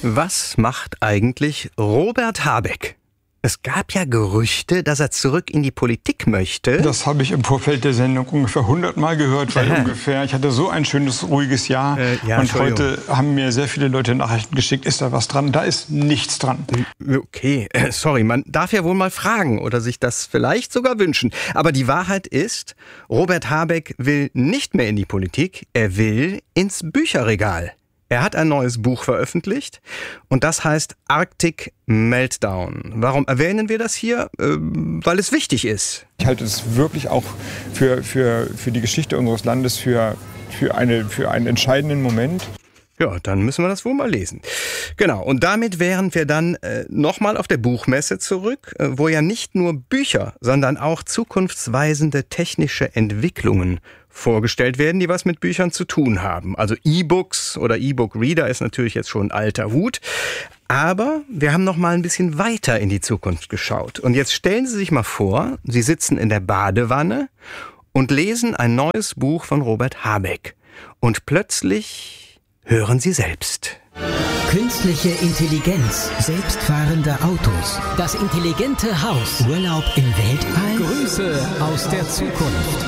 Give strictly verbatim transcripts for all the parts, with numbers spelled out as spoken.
Was macht eigentlich Robert Habeck? Es gab ja Gerüchte, dass er zurück in die Politik möchte. Das habe ich im Vorfeld der Sendung ungefähr hundert Mal gehört, weil Aha. ungefähr, ich hatte so ein schönes, ruhiges Jahr. Äh, ja, und heute haben mir sehr viele Leute Nachrichten geschickt, ist da was dran? Da ist nichts dran. Okay, äh, sorry, man darf ja wohl mal fragen oder sich das vielleicht sogar wünschen. Aber die Wahrheit ist, Robert Habeck will nicht mehr in die Politik, er will ins Bücherregal. Er hat ein neues Buch veröffentlicht und das heißt Arctic Meltdown. Warum erwähnen wir das hier? Ähm, weil es wichtig ist. Ich halte es wirklich auch für, für, für die Geschichte unseres Landes für, für, eine, für einen entscheidenden Moment. Ja, dann müssen wir das wohl mal lesen. Genau, und damit wären wir dann äh, nochmal auf der Buchmesse zurück, äh, wo ja nicht nur Bücher, sondern auch zukunftsweisende technische Entwicklungen vorgestellt werden, die was mit Büchern zu tun haben. Also E-Books oder E-Book-Reader ist natürlich jetzt schon ein alter Hut. Aber wir haben noch mal ein bisschen weiter in die Zukunft geschaut. Und jetzt stellen Sie sich mal vor, Sie sitzen in der Badewanne und lesen ein neues Buch von Robert Habeck. Und plötzlich hören Sie selbst. Künstliche Intelligenz, selbstfahrende Autos, das intelligente Haus, Urlaub im Weltall, Grüße aus der Zukunft.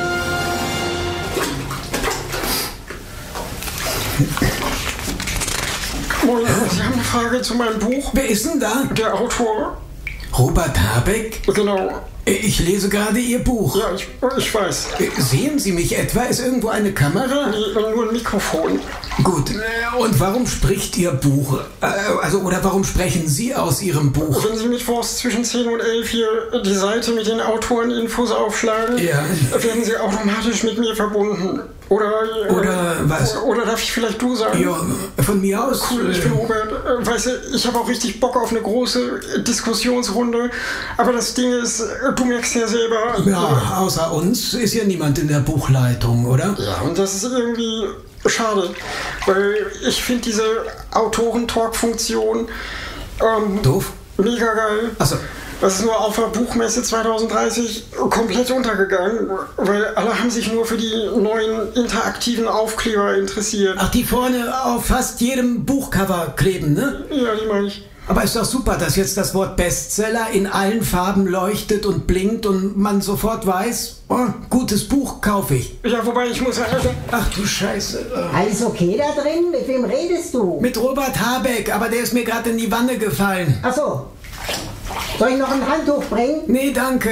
Moin, Sie haben eine Frage zu meinem Buch? Wer ist denn da? Der Autor. Robert Habeck? Genau. Ich lese gerade Ihr Buch. Ja, ich, ich weiß. Sehen Sie mich etwa? Ist irgendwo eine Kamera? Nee, nur ein Mikrofon. Gut. Und warum spricht Ihr Buch? Also, oder warum sprechen Sie aus Ihrem Buch? Wenn Sie mittwochs zwischen zehn und elf hier die Seite mit den Autoreninfos aufschlagen, ja, werden Sie automatisch mit mir verbunden. Oder, oder äh, was? Oder darf ich vielleicht du sagen? Ja, von mir aus. Cool, ich bin Robert. Weißt du, ich habe auch richtig Bock auf eine große Diskussionsrunde. Aber das Ding ist, du merkst ja selber... Ja, außer uns ist ja niemand in der Buchleitung, oder? Ja, und das ist irgendwie schade. Weil ich finde diese Autoren-Talk-Funktion ähm, doof? Mega geil. Ach so. Das ist nur auf der Buchmesse zwanzig dreißig komplett untergegangen, weil alle haben sich nur für die neuen interaktiven Aufkleber interessiert. Ach, die vorne auf fast jedem Buchcover kleben, ne? Ja, die meine ich. Aber ist doch super, dass jetzt das Wort Bestseller in allen Farben leuchtet und blinkt und man sofort weiß, oh, gutes Buch kaufe ich. Ja, wobei ich muss... Also Ach du Scheiße. Alles okay da drin? Mit wem redest du? Mit Robert Habeck, aber der ist mir gerade in die Wanne gefallen. Ach so. Soll ich noch ein Handtuch bringen? Nee, danke.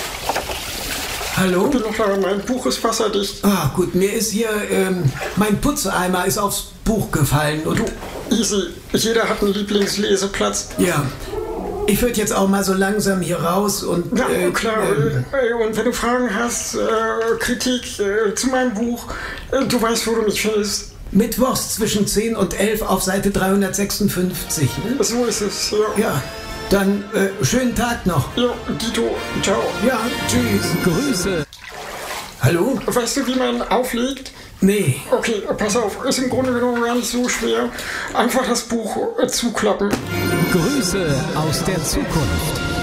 Hallo? Ich bin noch da, mein Buch ist wasserdicht. Ah, gut, mir ist hier, ähm, mein Putzeimer ist aufs Buch gefallen. Und du, easy, jeder hat einen Lieblingsleseplatz. Ja. Ich würde jetzt auch mal so langsam hier raus und... Ja, äh, klar. Ähm, und wenn du Fragen hast, äh, Kritik äh, zu meinem Buch, äh, du weißt, wo du mich findest. Mittwochs zwischen zehn und elf auf Seite dreihundertsechsundfünfzig. Ne? So ist es, ja. Ja. Dann äh, schönen Tag noch. Ja, Dito, ciao. Ja, tschüss. Grüße. Hallo? Weißt du, wie man auflegt? Nee. Okay, pass auf, ist im Grunde genommen gar nicht so schwer. Einfach das Buch äh, zuklappen. Grüße aus der Zukunft.